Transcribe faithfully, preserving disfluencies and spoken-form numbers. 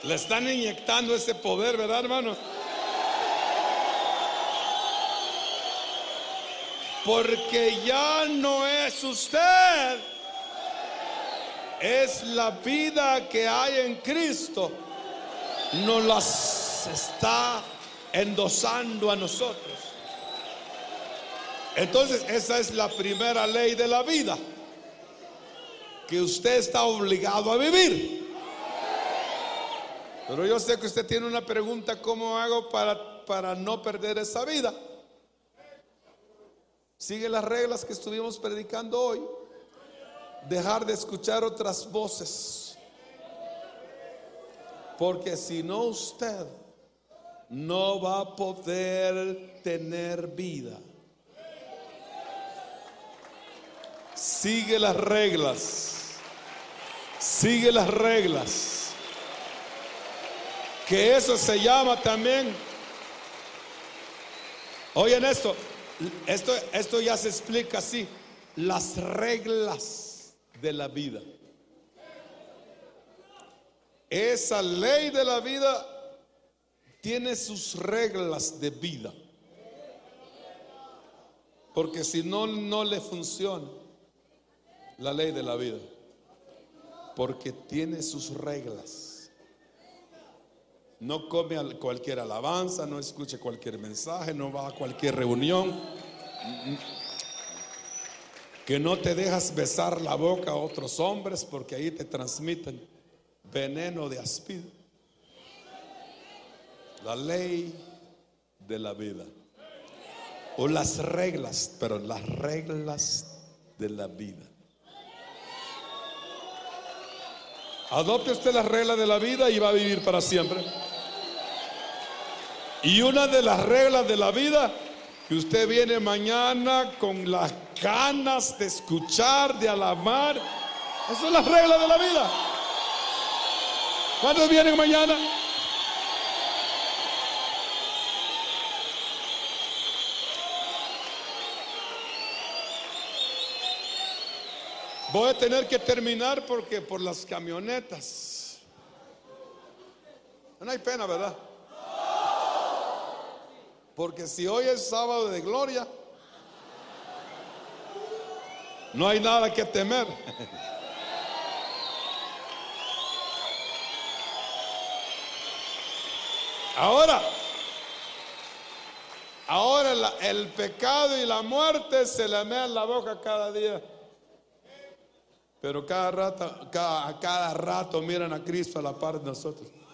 Le están inyectando ese poder, ¿verdad, hermano? Porque ya no es usted, es la vida que hay en Cristo. Nos las está endosando a nosotros. Entonces esa es la primera ley de la vida, que usted está obligado a vivir. Pero yo sé que usted tiene una pregunta: ¿cómo hago para, para no perder esa vida? Sigue las reglas que estuvimos predicando hoy. Dejar de escuchar otras voces, porque si no, usted no va a poder tener vida. Sigue las reglas. Sigue las reglas. Que eso se llama también. Oigan esto. Esto, esto ya se explica así: las reglas de la vida. Esa ley de la vida tiene sus reglas de vida, porque si no, no le funciona la ley de la vida, porque tiene sus reglas. No come cualquier alabanza, no escuche cualquier mensaje, no va a cualquier reunión, que no te dejas besar la boca a otros hombres, porque ahí te transmiten veneno de áspid. La ley de la vida, o las reglas, pero las reglas de la vida. Adopte usted las reglas de la vida y va a vivir para siempre. Y una de las reglas de la vida, que usted viene mañana con las ganas de escuchar, de alabar. Esas son las reglas de la vida. ¿Cuántos vienen mañana? Voy a tener que terminar porque por las camionetas. No hay pena, ¿verdad? Porque si hoy es sábado de gloria, no hay nada que temer. Ahora, ahora la, el pecado y la muerte se le mean la boca cada día. Pero cada rato, cada, cada rato miran a Cristo a la par de nosotros.